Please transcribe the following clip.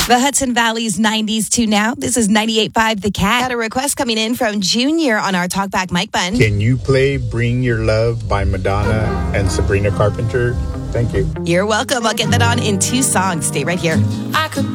The Hudson Valley's 90s to now. This is 98.5 The Cat. Got a request coming in from Junior on our Talkback mic button. Can you play Bring Your Love by Madonna and Sabrina Carpenter? Thank you. You're welcome. I'll get that on in 2 songs. Stay right here. I could